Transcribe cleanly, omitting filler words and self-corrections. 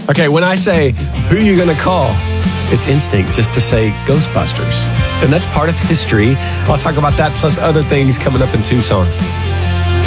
Okay, when I say, who are you going to call? It's instinct just to say Ghostbusters. And that's part of history. I'll talk about that plus other things coming up in 2 songs.